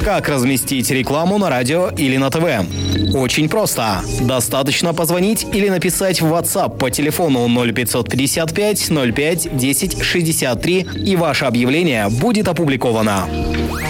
Как разместить рекламу на радио или на ТВ? Очень просто. Достаточно позвонить или написать в WhatsApp по телефону 0555 05 10 63, и ваше объявление будет опубликовано.